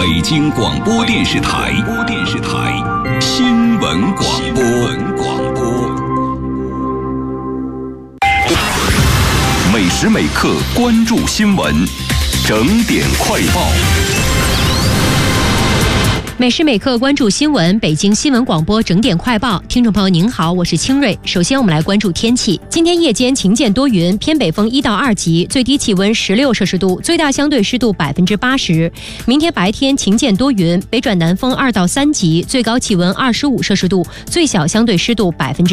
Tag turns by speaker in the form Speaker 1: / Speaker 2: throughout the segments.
Speaker 1: 北京广播电视台新闻广播。每时每刻关注新闻，整点快报。
Speaker 2: 每时每刻关注新闻，北京新闻广播整点快报。听众朋友您好，我是清瑞。首先我们来关注天气。今天夜间晴间多云，偏北风1到2级，最低气温16摄氏度，最大相对湿度80%。明天白天晴间多云，北转南风2到3级，最高气温25摄氏度，最小相对湿度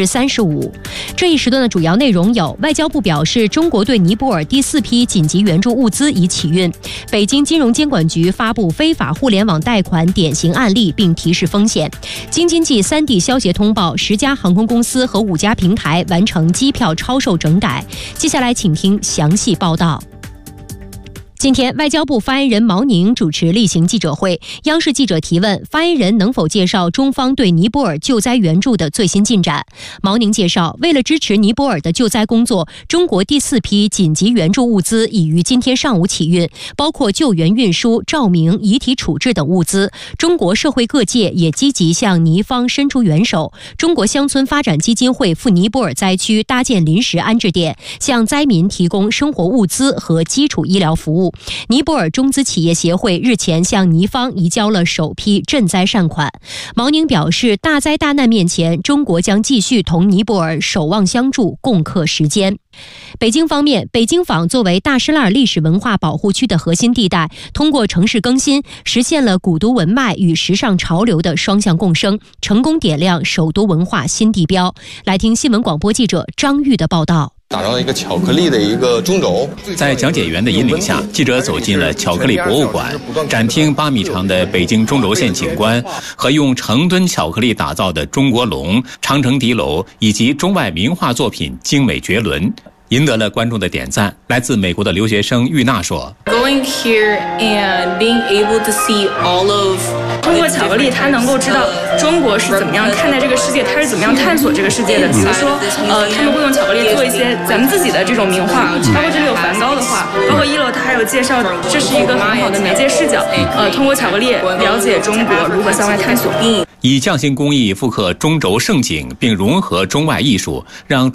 Speaker 2: 35%。这一时段的主要内容有：外交部表示，中国对尼泊尔第4批紧急援助物资已起运；北京金融监管局发布非法互联网贷款典型案例并提示风险。京津冀3地消协通报10家航空公司和5家平台完成机票超售整改。接下来请听详细报道。今天，外交部发言人毛宁主持例行记者会，央视记者提问，发言人能否介绍中方对尼泊尔救灾援助的最新进展？毛宁介绍，为了支持尼泊尔的救灾工作，中国第4批紧急援助物资已于今天上午起运，包括救援运输、照明、遗体处置等物资。中国社会各界也积极向尼方伸出援手。中国乡村发展基金会赴尼泊尔灾区搭建临时安置点，向灾民提供生活物资和基础医疗服务。尼泊尔中资企业协会日前向尼方移交了首批赈灾善款。毛宁表示，大灾大难面前，中国将继续同尼泊尔守望相助，共克时艰。北京方面，北京坊作为大栅栏历史文化保护区的核心地带，通过城市更新，实现了古都文脉与时尚潮流的双向共生，成功点亮首都文化新地标。来听新闻广播记者张玉的报道。
Speaker 3: 打造一个巧克力的一个中轴，
Speaker 4: 在讲解员的引领下，记者走进了巧克力博物馆，展厅8米长的北京中轴线景观和用成吨巧克力打造的中国龙、长城敌楼以及中外名画作品精美绝伦，赢得了观众的点赞。来自美国的留学生玉娜说
Speaker 5: ：“Going here and being able to see all of 通过巧克力，他能够知道中国是怎么样看待这个世界，他是怎么样探索这个世界的。比如说，他们会用巧克力做一些咱们自己的这种名画，包括这里有梵高的画，包括1楼他还有介绍，这是一个很好的媒介视角。通过巧克力了解中国如何向外探索。”
Speaker 4: 以匠心工艺复刻中轴盛景，并融合中外艺术，让